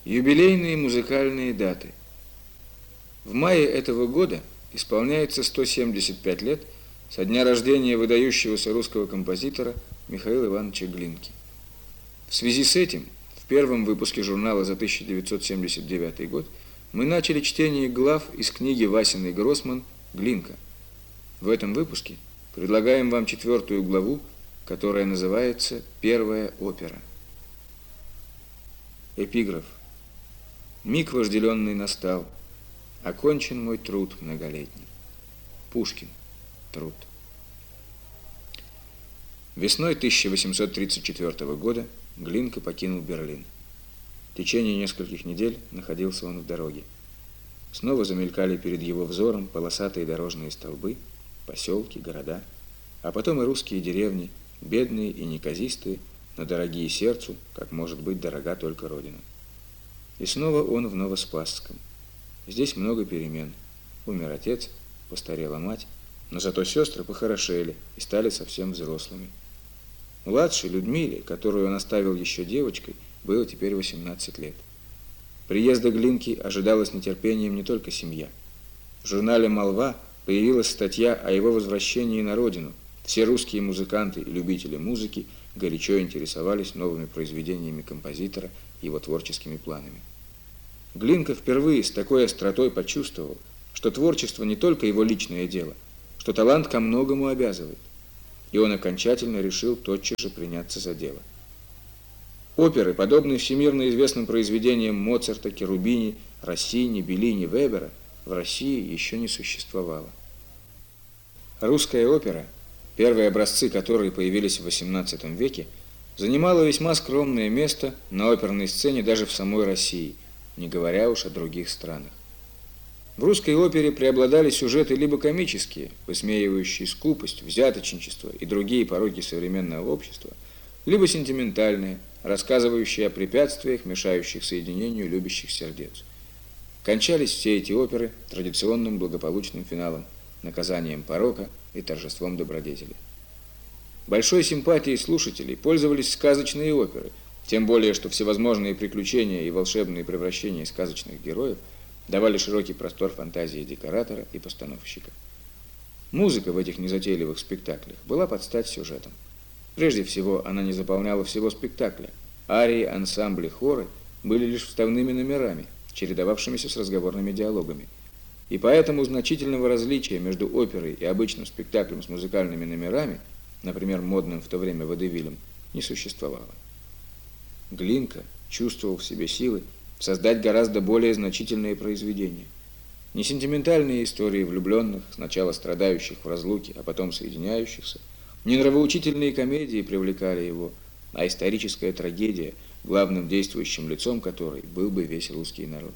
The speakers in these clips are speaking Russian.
Юбилейные музыкальные даты. В мае этого года исполняется 175 лет со дня рождения выдающегося русского композитора Михаила Ивановича Глинки. В связи с этим в первом выпуске журнала за 1979 год мы начали чтение глав из книги Васиной Гроссман «Глинка». В этом выпуске предлагаем вам 4-ю главу, которая называется «Первая опера». Эпиграф. Миг вожделенный настал, окончен мой труд многолетний. Пушкин. Труд. Весной 1834 года Глинка покинул Берлин. В течение нескольких недель находился он в дороге. Снова замелькали перед его взором полосатые дорожные столбы, поселки, города, а потом и русские деревни, бедные и неказистые, но дорогие сердцу, как может быть дорога только Родина. И снова он в Новоспассском. Здесь много перемен. Умер отец, постарела мать, но зато сестры похорошели и стали совсем взрослыми. Младшей Людмиле, которую он оставил еще девочкой, было теперь 18 лет. Приезда Глинки ожидала с нетерпением не только семья. В журнале «Молва» появилась статья о его возвращении на родину. Все русские музыканты и любители музыки горячо интересовались новыми произведениями композитора и его творческими планами. Глинка впервые с такой остротой почувствовал, что творчество не только его личное дело, что талант ко многому обязывает. И он окончательно решил тотчас же приняться за дело. Оперы, подобные всемирно известным произведениям Моцарта, Керубини, Россини, Беллини, Вебера, в России еще не существовало. Русская опера, первые образцы которой появились в XVIII веке, занимала весьма скромное место на оперной сцене даже в самой России, не говоря уж о других странах. В русской опере преобладали сюжеты либо комические, высмеивающие скупость, взяточничество и другие пороки современного общества, либо сентиментальные, рассказывающие о препятствиях, мешающих соединению любящих сердец. Кончались все эти оперы традиционным благополучным финалом, наказанием порока и торжеством добродетели. Большой симпатией слушателей пользовались сказочные оперы, тем более, что всевозможные приключения и волшебные превращения сказочных героев давали широкий простор фантазии декоратора и постановщика. Музыка в этих незатейливых спектаклях была под стать сюжетом. Прежде всего, она не заполняла всего спектакля. Арии, ансамбли, хоры были лишь вставными номерами, чередовавшимися с разговорными диалогами. И поэтому значительного различия между оперой и обычным спектаклем с музыкальными номерами, например, модным в то время водевилем, не существовало. Глинка чувствовал в себе силы создать гораздо более значительные произведения. Не сентиментальные истории влюбленных, сначала страдающих в разлуке, а потом соединяющихся, не нравоучительные комедии привлекали его, а историческая трагедия, главным действующим лицом которой был бы весь русский народ.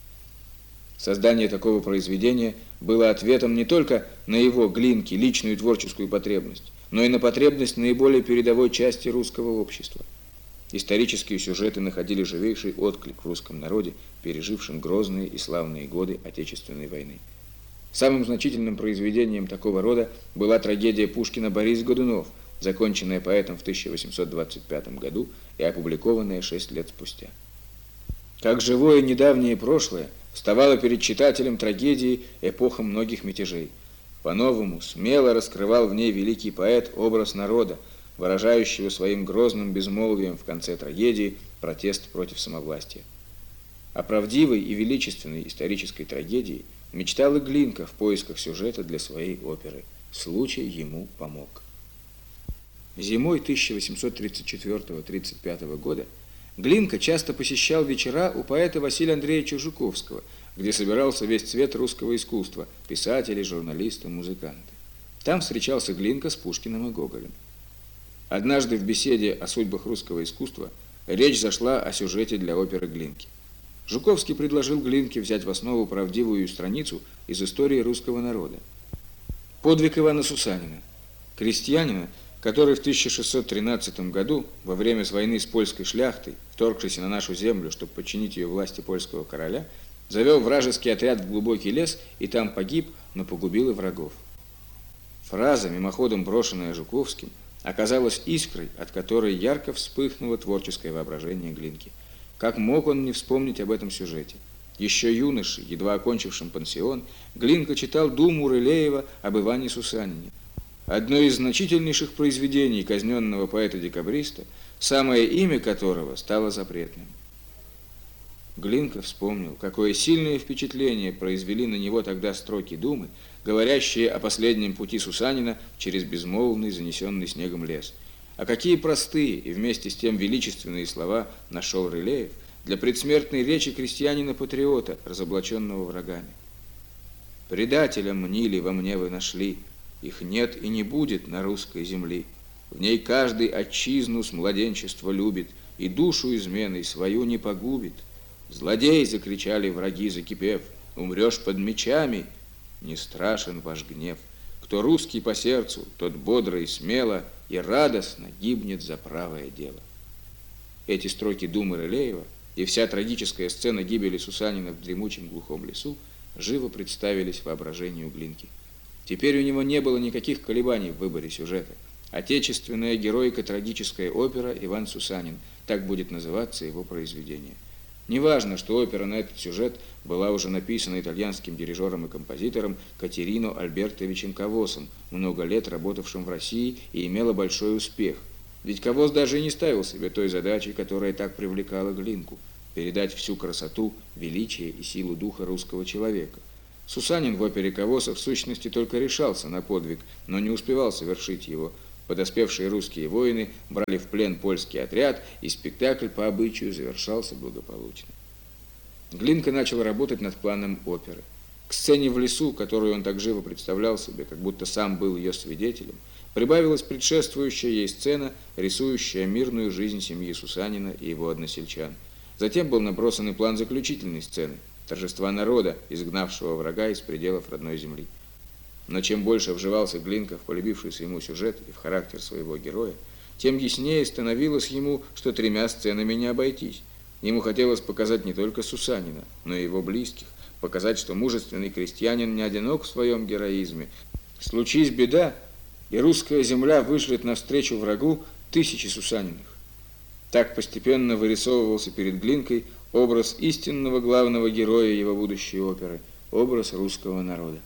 Создание такого произведения было ответом не только на его, Глинки, личную творческую потребность, но и на потребность наиболее передовой части русского общества. Исторические сюжеты находили живейший отклик в русском народе, пережившем грозные и славные годы Отечественной войны. Самым значительным произведением такого рода была трагедия Пушкина «Борис Годунов», законченная поэтом в 1825 году и опубликованная 6 лет спустя. Как живое недавнее прошлое вставала перед читателем трагедии эпоха многих мятежей. По-новому, смело раскрывал в ней великий поэт образ народа, выражающего своим грозным безмолвием в конце трагедии протест против самовластия. О правдивой и величественной исторической трагедии мечтал и Глинка в поисках сюжета для своей оперы. Случай ему помог. Зимой 1834-35 года Глинка часто посещал вечера у поэта Василия Андреевича Жуковского, где собирался весь цвет русского искусства – писатели, журналисты, музыканты. Там встречался Глинка с Пушкиным и Гоголем. Однажды в беседе о судьбах русского искусства речь зашла о сюжете для оперы Глинки. Жуковский предложил Глинке взять в основу правдивую страницу из истории русского народа. Подвиг Ивана Сусанина, крестьянина, который в 1613 году, во время войны с польской шляхтой, вторгшийся на нашу землю, чтобы подчинить ее власти польского короля, завел вражеский отряд в глубокий лес и там погиб, но погубил и врагов. Фраза, мимоходом брошенная Жуковским, оказалась искрой, от которой ярко вспыхнуло творческое воображение Глинки. Как мог он не вспомнить об этом сюжете? Еще юношей, едва окончившим пансион, Глинка читал думу Рылеева об Иване Сусанине. Одно из значительнейших произведений казненного поэта-декабриста, самое имя которого стало запретным. Глинка вспомнил, какое сильное впечатление произвели на него тогда строки думы, говорящие о последнем пути Сусанина через безмолвный, занесенный снегом лес. А какие простые и вместе с тем величественные слова нашел Рылеев для предсмертной речи крестьянина-патриота, разоблаченного врагами. «Предателя мнили во мне вы нашли, их нет и не будет на русской земли. В ней каждый отчизну с младенчества любит и душу изменой свою не погубит. Злодей!» — закричали враги, закипев, «умрешь под мечами, не страшен ваш гнев. Кто русский по сердцу, тот бодро и смело и радостно гибнет за правое дело». Эти строки думы Рылеева и вся трагическая сцена гибели Сусанина в дремучем глухом лесу живо представились воображению Глинки. Теперь у него не было никаких колебаний в выборе сюжета. Отечественная героико-трагическая опера «Иван Сусанин», так будет называться его произведение. Неважно, что опера на этот сюжет была уже написана итальянским дирижером и композитором Катерино Альбертовичем Кавосом, много лет работавшим в России, и имела большой успех. Ведь Кавос даже и не ставил себе той задачей, которая так привлекала Глинку – передать всю красоту, величие и силу духа русского человека. Сусанин в опере Кавоса в сущности только решался на подвиг, но не успевал совершить его. Подоспевшие русские воины брали в плен польский отряд, и спектакль по обычаю завершался благополучно. Глинка начал работать над планом оперы. К сцене в лесу, которую он так живо представлял себе, как будто сам был ее свидетелем, прибавилась предшествующая ей сцена, рисующая мирную жизнь семьи Сусанина и его односельчан. Затем был набросан и план заключительной сцены – торжества народа, изгнавшего врага из пределов родной земли. Но чем больше вживался Глинка в полюбившийся ему сюжет и в характер своего героя, тем яснее становилось ему, что тремя сценами не обойтись. Ему хотелось показать не только Сусанина, но и его близких, показать, что мужественный крестьянин не одинок в своем героизме. Случись беда, и русская земля вышлет навстречу врагу тысячи Сусаниных. Так постепенно вырисовывался перед Глинкой образ истинного главного героя его будущей оперы, образ русского народа.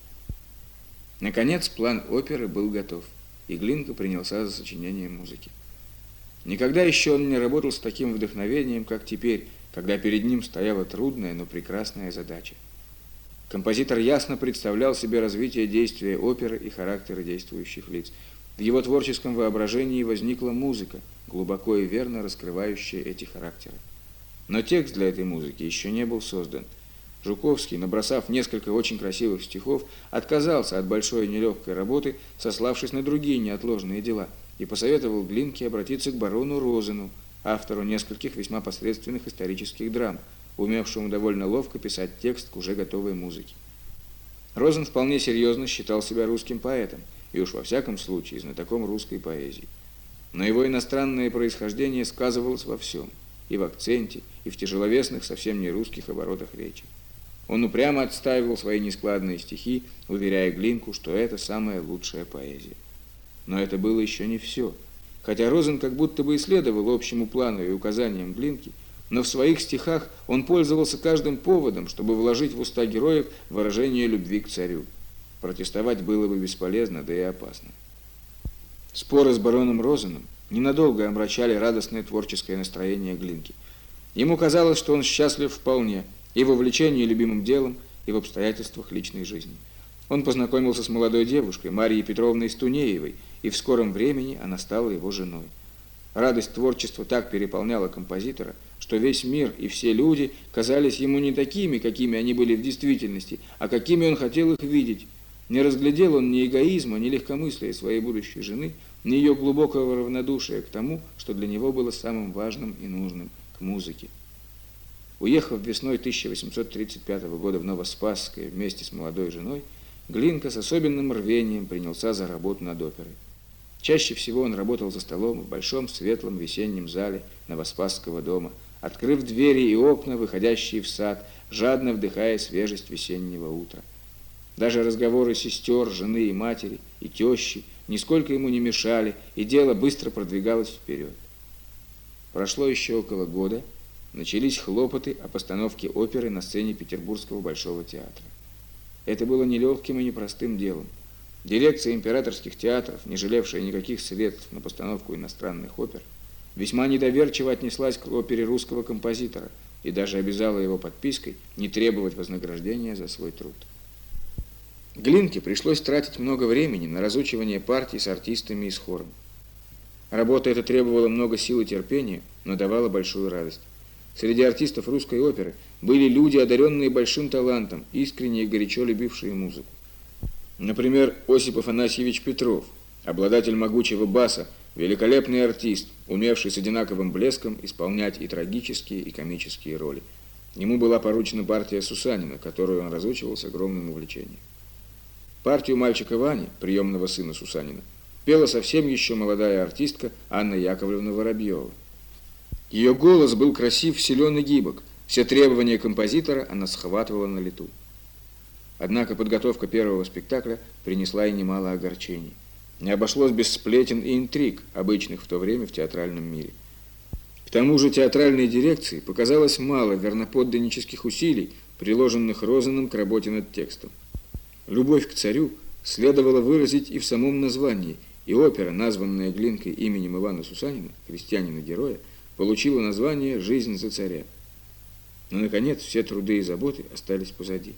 Наконец, план оперы был готов, и Глинка принялся за сочинение музыки. Никогда еще он не работал с таким вдохновением, как теперь, когда перед ним стояла трудная, но прекрасная задача. Композитор ясно представлял себе развитие действия оперы и характеры действующих лиц. В его творческом воображении возникла музыка, глубоко и верно раскрывающая эти характеры. Но текст для этой музыки еще не был создан. Жуковский, набросав несколько очень красивых стихов, отказался от большой и нелегкой работы, сославшись на другие неотложные дела, и посоветовал Глинке обратиться к барону Розену, автору нескольких весьма посредственных исторических драм, умевшему довольно ловко писать текст к уже готовой музыке. Розен вполне серьезно считал себя русским поэтом, и уж во всяком случае знатоком русской поэзии. Но его иностранное происхождение сказывалось во всем, и в акценте, и в тяжеловесных, совсем не русских оборотах речи. Он упрямо отстаивал свои нескладные стихи, уверяя Глинку, что это самая лучшая поэзия. Но это было еще не все. Хотя Розен как будто бы исследовал общему плану и указаниям Глинки, но в своих стихах он пользовался каждым поводом, чтобы вложить в уста героев выражение любви к царю. Протестовать было бы бесполезно, да и опасно. Споры с бароном Розеном ненадолго омрачали радостное творческое настроение Глинки. Ему казалось, что он счастлив вполне, и в увлечении любимым делом, и в обстоятельствах личной жизни. Он познакомился с молодой девушкой, Марией Петровной Стунеевой, и в скором времени она стала его женой. Радость творчества так переполняла композитора, что весь мир и все люди казались ему не такими, какими они были в действительности, а какими он хотел их видеть. Не разглядел он ни эгоизма, ни легкомыслия своей будущей жены, ни ее глубокого равнодушия к тому, что для него было самым важным и нужным – к музыке. Уехав весной 1835 года в Новоспасское вместе с молодой женой, Глинка с особенным рвением принялся за работу над оперой. Чаще всего он работал за столом в большом светлом весеннем зале Новоспасского дома, открыв двери и окна, выходящие в сад, жадно вдыхая свежесть весеннего утра. Даже разговоры сестер, жены и матери, и тещи нисколько ему не мешали, и дело быстро продвигалось вперед. Прошло еще около года, начались хлопоты о постановке оперы на сцене Петербургского Большого театра. Это было нелегким и непростым делом. Дирекция императорских театров, не жалевшая никаких средств на постановку иностранных опер, весьма недоверчиво отнеслась к опере русского композитора и даже обязала его подпиской не требовать вознаграждения за свой труд. Глинке пришлось тратить много времени на разучивание партий с артистами и с хором. Работа эта требовала много сил и терпения, но давала большую радость. Среди артистов русской оперы были люди, одаренные большим талантом, искренне и горячо любившие музыку. Например, Осип Афанасьевич Петров, обладатель могучего баса, великолепный артист, умевший с одинаковым блеском исполнять и трагические, и комические роли. Ему была поручена партия Сусанина, которую он разучивал с огромным увлечением. Партию мальчика Вани, приемного сына Сусанина, пела совсем еще молодая артистка Анна Яковлевна Воробьева. Ее голос был красив, силен и гибок. Все требования композитора она схватывала на лету. Однако подготовка первого спектакля принесла и немало огорчений. Не обошлось без сплетен и интриг, обычных в то время в театральном мире. К тому же театральной дирекции показалось мало верноподданнических усилий, приложенных Розаном к работе над текстом. Любовь к царю следовало выразить и в самом названии, и опера, названная Глинкой именем Ивана Сусанина, крестьянина-героя, получила название «Жизнь за царя». Но, наконец, все труды и заботы остались позади.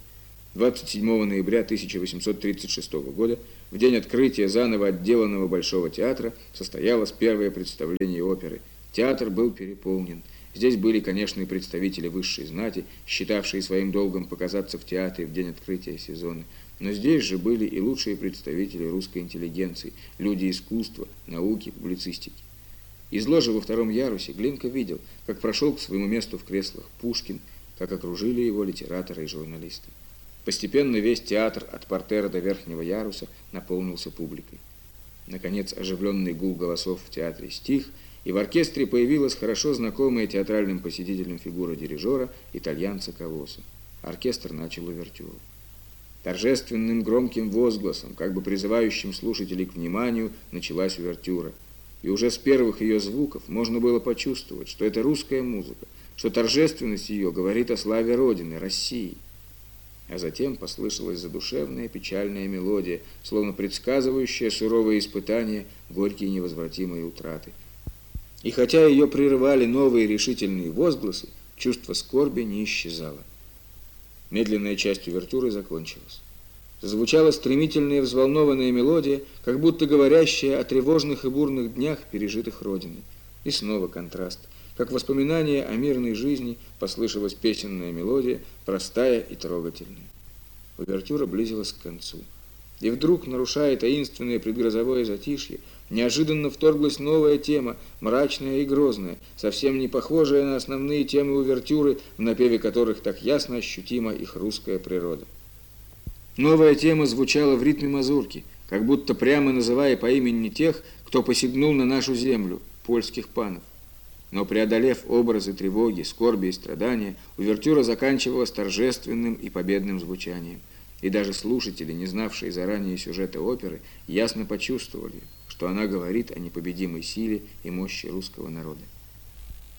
27 ноября 1836 года, в день открытия заново отделанного Большого театра, состоялось первое представление оперы. Театр был переполнен. Здесь были, конечно, и представители высшей знати, считавшие своим долгом показаться в театре в день открытия сезона. Но здесь же были и лучшие представители русской интеллигенции, люди искусства, науки, публицистики. Из ложи во втором ярусе Глинка видел, как прошел к своему месту в креслах Пушкин, как окружили его литераторы и журналисты. Постепенно весь театр от портера до верхнего яруса наполнился публикой. Наконец оживленный гул голосов в театре стих, и в оркестре появилась хорошо знакомая театральным посетителям фигура дирижера, итальянца Кавоса. Оркестр начал увертюру. Торжественным громким возгласом, как бы призывающим слушателей к вниманию, началась увертюра. И уже с первых ее звуков можно было почувствовать, что это русская музыка, что торжественность ее говорит о славе Родины, России. А затем послышалась задушевная печальная мелодия, словно предсказывающая суровые испытания, горькие невозвратимые утраты. И хотя ее прерывали новые решительные возгласы, чувство скорби не исчезало. Медленная часть увертюры закончилась. Зазвучала стремительная взволнованная мелодия, как будто говорящая о тревожных и бурных днях, пережитых Родиной. И снова контраст. Как воспоминание о мирной жизни послышалась песенная мелодия, простая и трогательная. Увертюра близилась к концу. И вдруг, нарушая таинственное предгрозовое затишье, неожиданно вторглась новая тема, мрачная и грозная, совсем не похожая на основные темы увертюры, в напеве которых так ясно ощутима их русская природа. Новая тема звучала в ритме мазурки, как будто прямо называя по имени тех, кто посягнул на нашу землю, польских панов. Но преодолев образы тревоги, скорби и страдания, увертюра заканчивалась торжественным и победным звучанием. И даже слушатели, не знавшие заранее сюжета оперы, ясно почувствовали, что она говорит о непобедимой силе и мощи русского народа.